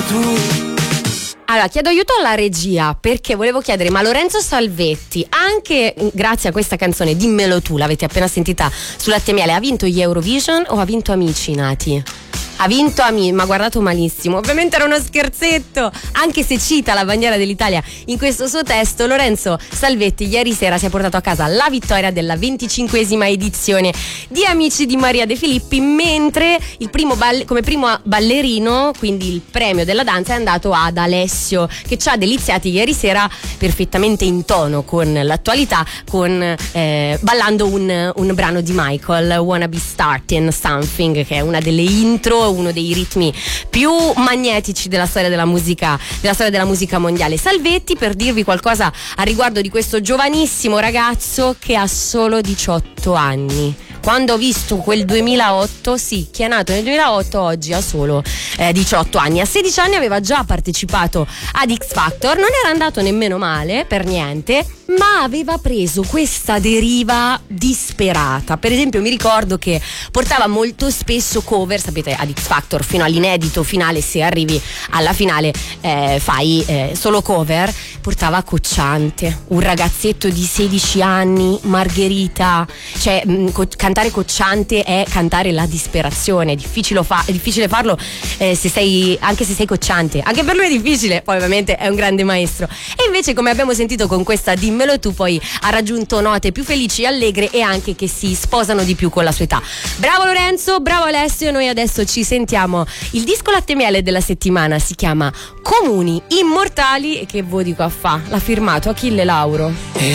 tu. Allora, chiedo aiuto alla regia perché volevo chiedere, ma Lorenzo Salvetti, anche grazie a questa canzone Dimmelo tu, l'avete appena sentita sull'ATML, ha vinto gli Eurovision o ha vinto Amici Nati? Ha vinto Amici, ma guardato malissimo, ovviamente era uno scherzetto, anche se cita la bandiera dell'Italia in questo suo testo. Lorenzo Salvetti ieri sera si è portato a casa la vittoria della 25esima edizione di Amici di Maria De Filippi, mentre il come primo ballerino, quindi il premio della danza, è andato ad Alessio, che ci ha deliziati ieri sera perfettamente in tono con l'attualità, con ballando un brano di Michael, Wanna Be Starting Something, che è una delle intro, uno dei ritmi più magnetici della storia della musica mondiale. Salvetti, per dirvi qualcosa a riguardo di questo giovanissimo ragazzo che ha solo 18 anni. Quando ho visto quel 2008, sì, chi è nato nel 2008 oggi ha solo 18 anni. A 16 anni aveva già partecipato ad X Factor, non era andato nemmeno male per niente, ma aveva preso questa deriva disperata. Per esempio mi ricordo che portava molto spesso cover, sapete, ad X Factor fino all'inedito finale, se arrivi alla finale fai solo cover. Portava Cocciante, un ragazzetto di 16 anni, Margherita, cioè cantare Cocciante è cantare la disperazione, è difficile farlo anche se sei Cocciante, anche per lui è difficile, poi ovviamente è un grande maestro. E invece, come abbiamo sentito con questa Dimmelo tu, poi ha raggiunto note più felici e allegre e anche che si sposano di più con la sua età. Bravo Lorenzo, bravo Alessio. Noi adesso ci sentiamo il disco l'ATML della settimana, si chiama Comuni Immortali, e che voi di qua fa? L'ha firmato Achille Lauro.